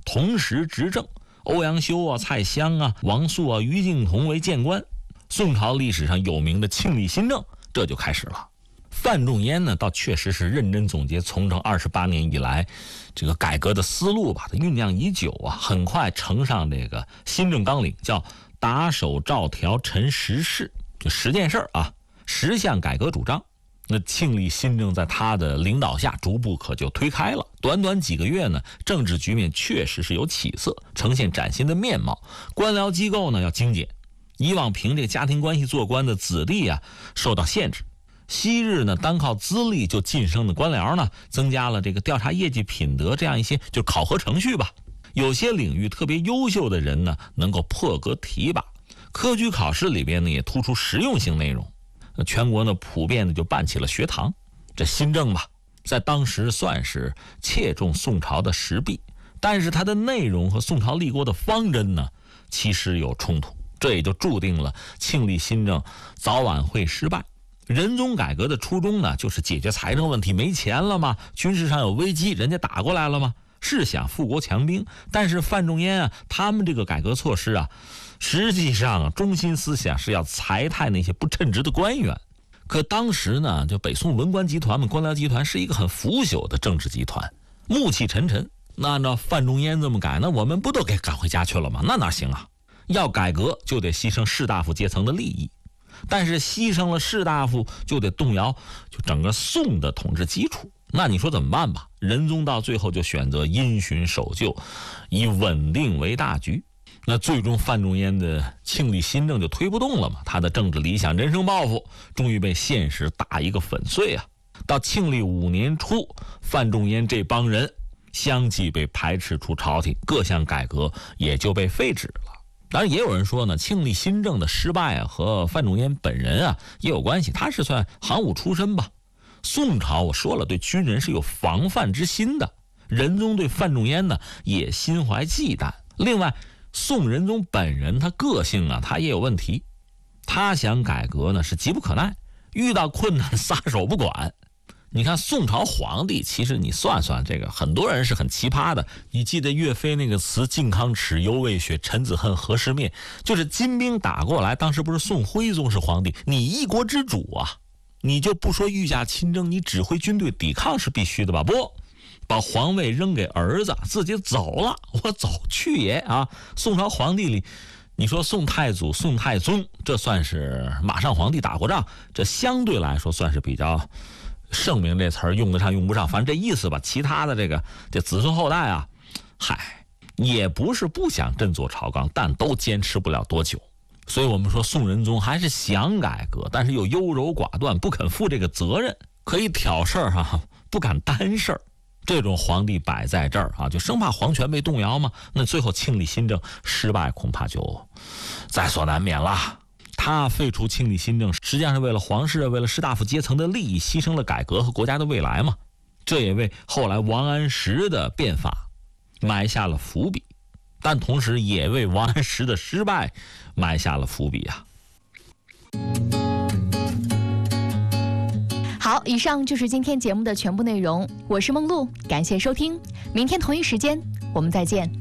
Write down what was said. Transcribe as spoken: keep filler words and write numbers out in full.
同时执政，欧阳修啊、蔡襄啊、王肃啊、于敬同为谏官。宋朝历史上有名的庆历新政这就开始了。范仲淹呢，倒确实是认真总结从政二十八年以来这个改革的思路吧，它酝酿已久啊，很快呈上这个新政纲领，叫打手照条陈十事，就十件事啊，十项改革主张。那庆历新政在他的领导下逐步可就推开了，短短几个月呢，政治局面确实是有起色，呈现崭新的面貌。官僚机构呢要精简，以往凭这家庭关系做官的子弟啊受到限制，昔日呢单靠资历就晋升的官僚呢，增加了这个调查业绩品德这样一些就是考核程序吧。有些领域特别优秀的人呢能够破格提拔，科举考试里边呢也突出实用性内容。全国呢普遍的就办起了学堂。这新政吧，在当时算是切中宋朝的时弊，但是它的内容和宋朝立国的方针呢其实有冲突，这也就注定了庆历新政早晚会失败。仁宗改革的初衷呢就是解决财政问题，没钱了嘛，军事上有危机，人家打过来了嘛，是想富国强兵。但是范仲淹啊他们这个改革措施啊，实际上啊中心思想是要裁汰那些不称职的官员。可当时呢，就北宋文官集团嘛，官僚集团是一个很腐朽的政治集团，暮气沉沉。那按照范仲淹这么改，那我们不都给赶回家去了吗？那哪行啊？要改革就得牺牲士大夫阶层的利益，但是牺牲了士大夫就得动摇就整个宋的统治基础。那你说怎么办吧？仁宗到最后就选择因循守旧，以稳定为大局。那最终范仲淹的庆历新政就推不动了嘛，他的政治理想、人生抱负终于被现实打一个粉碎啊！到庆历五年初，范仲淹这帮人相继被排斥出朝廷，各项改革也就被废止了。当然也有人说呢，庆历新政的失败啊和范仲淹本人啊也有关系，他是算行伍出身吧。宋朝我说了，对军人是有防范之心的，仁宗对范仲淹呢也心怀忌惮。另外宋仁宗本人他个性啊他也有问题，他想改革呢是急不可耐，遇到困难撒手不管。你看宋朝皇帝，其实你算算这个，很多人是很奇葩的。你记得岳飞那个词，靖康耻，犹未雪，臣子恨，何时灭？就是金兵打过来，当时不是宋徽宗是皇帝，你一国之主啊，你就不说御驾亲征，你指挥军队抵抗是必须的吧？不，把皇位扔给儿子，自己走了，我走去也啊！宋朝皇帝里，你说宋太祖、宋太宗，这算是马上皇帝打过仗，这相对来说算是比较圣明，这词儿用得上用不上，反正这意思吧。其他的这个这子孙后代啊，嗨，也不是不想振作朝纲，但都坚持不了多久。所以我们说宋仁宗还是想改革，但是又优柔寡断，不肯负这个责任，可以挑事儿哈，不敢担事儿。这种皇帝摆在这儿啊，就生怕皇权被动摇嘛。那最后庆历新政失败，恐怕就在所难免了。他废除庆历新政，实际上是为了皇室、为了士大夫阶层的利益，牺牲了改革和国家的未来嘛。这也为后来王安石的变法埋下了伏笔，但同时也为王安石的失败埋下了伏笔啊。 好，以上就是今天节目的全部内容，我是梦露，感谢收听，明天同一时间我们再见。